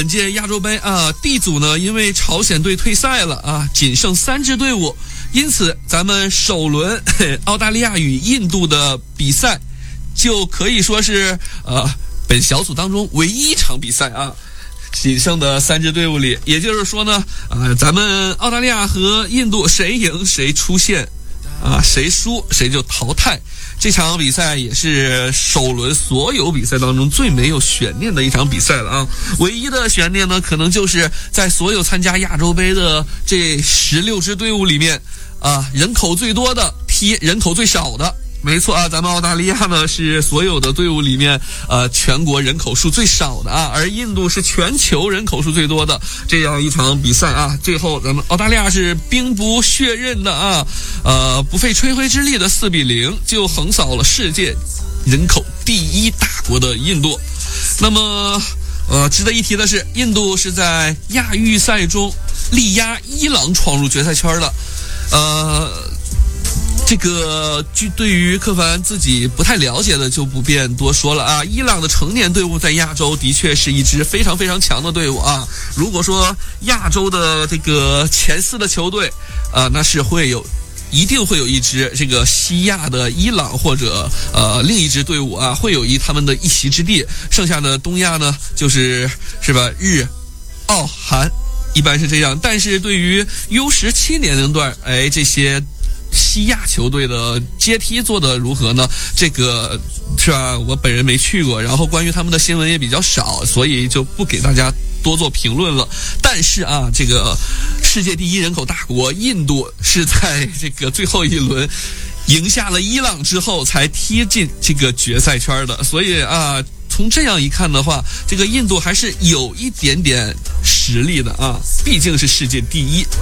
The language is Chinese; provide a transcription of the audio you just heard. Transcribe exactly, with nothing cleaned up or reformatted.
本届亚洲杯啊 D 组呢，因为朝鲜队退赛了啊，仅剩三支队伍，因此咱们首轮澳大利亚与印度的比赛就可以说是呃本小组当中唯一一场比赛啊。仅剩的三支队伍里，也就是说呢，呃，咱们澳大利亚和印度谁赢谁出线，啊，谁输谁就淘汰。这场比赛也是首轮所有比赛当中最没有悬念的一场比赛了啊！唯一的悬念呢，可能就是在所有参加亚洲杯的这十六支队伍里面，啊，人口最多的踢人口最少的。没错啊，咱们澳大利亚呢是所有的队伍里面呃全国人口数最少的啊，而印度是全球人口数最多的这样一场比赛啊。最后咱们澳大利亚是兵不血刃的啊，呃不费吹灰之力的四比零就横扫了世界人口第一大国的印度。那么呃值得一提的是，印度是在亚预赛中力压伊朗闯入决赛圈的，呃。这个据对于柯凡自己不太了解的就不便多说了啊。伊朗的成年队伍在亚洲的确是一支非常非常强的队伍啊。如果说亚洲的这个前四的球队，啊，那是会有。一定会有一支这个西亚的伊朗或者呃另一支队伍啊，会有一他们的一席之地。剩下的东亚呢，就是是吧，日、澳、韩，一般是这样。但是对于 U 十七 年龄段，哎，这些西亚球队的阶梯做得如何呢？这个是吧，我本人没去过，然后关于他们的新闻也比较少，所以就不给大家多做评论了。但是啊，这个世界第一人口大国印度是在这个最后一轮赢下了伊朗之后才踢进这个决赛圈的，所以啊，从这样一看的话，这个印度还是有一点点实力的啊，毕竟是世界第一